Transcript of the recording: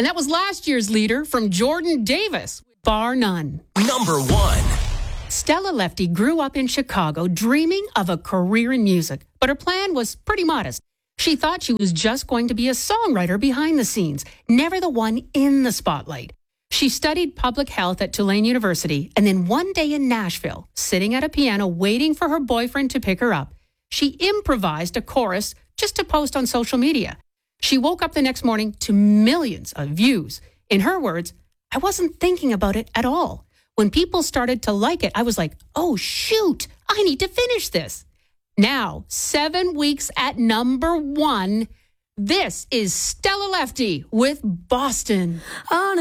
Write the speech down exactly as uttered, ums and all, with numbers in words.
And that was last year's leader from Jordan Davis, bar none. Number one. Stella Lefty grew up in Chicago dreaming of a career in music, but her plan was pretty modest. She thought she was just going to be a songwriter behind the scenes, never the one in the spotlight. She studied public health at Tulane University, and then one day in Nashville, sitting at a piano waiting for her boyfriend to pick her up, she improvised a chorus just to post on social media. She woke up the next morning to millions of views. In her words, I wasn't thinking about it at all. When people started to like it, I was like, oh, shoot, I need to finish this. Now, seven weeks at number one, this is Stella Lefty with Boston. On